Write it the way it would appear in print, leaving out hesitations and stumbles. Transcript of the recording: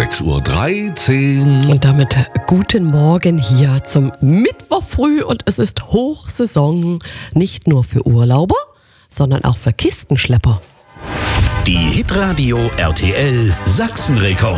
6:13 Uhr. Und damit guten Morgen hier zum Mittwoch früh und es ist Hochsaison, nicht nur für Urlauber, sondern auch für Kistenschlepper. Die Hitradio RTL Sachsenrekord.